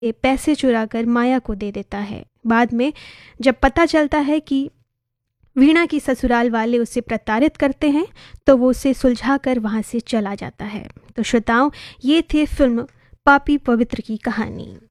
ये पैसे चुराकर माया को दे देता है। बाद में जब पता चलता है कि वीणा की ससुराल वाले उसे प्रताड़ित करते हैं तो वो उसे सुलझाकर वहाँ से चला जाता है। तो श्रोताओं, ये थी फिल्म पापी पवित्र की कहानी।